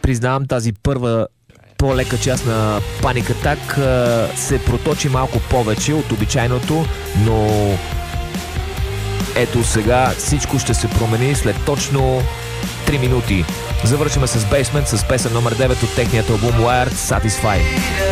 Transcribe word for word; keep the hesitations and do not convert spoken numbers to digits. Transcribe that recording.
признавам, тази първа по-лека част на Panic Attack се проточи малко повече от обичайното, но ето сега всичко ще се промени след точно три минути. Завършваме с Basement, с песен номер девет от техният албум Wired Satisfied.